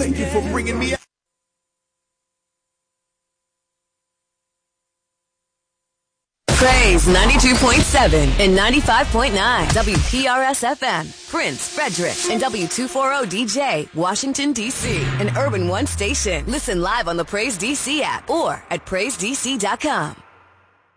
Thank you for bringing me out. Praise 92.7 and 95.9 WPRS FM, Prince, Frederick, and W240DJ, Washington, D.C., an Urban One station. Listen live on the Praise DC app or at PraiseDC.com.